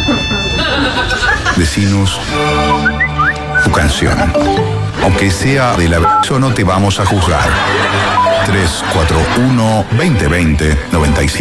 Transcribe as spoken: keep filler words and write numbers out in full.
Decinos tu canción. Aunque sea de la verso, no te vamos a juzgar. tres cuatro uno, veinte veinte, noventa y cinco.